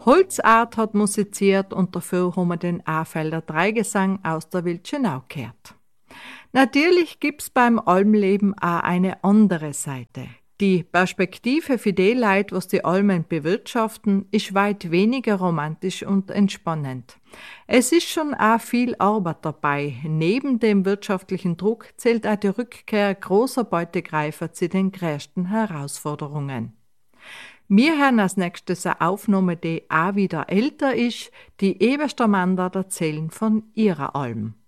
Holzart hat musiziert und dafür haben wir den Afelder Dreigesang aus der Wildschönau gehört. Natürlich gibt's beim Almleben auch eine andere Seite. Die Perspektive für die Leute, was die Almen bewirtschaften, ist weit weniger romantisch und entspannend. Es ist schon auch viel Arbeit dabei. Neben dem wirtschaftlichen Druck zählt auch die Rückkehr großer Beutegreifer zu den größten Herausforderungen. Wir hören als nächstes eine Aufnahme, die auch wieder älter ist. Die Eberstermander erzählen von ihrer Alm.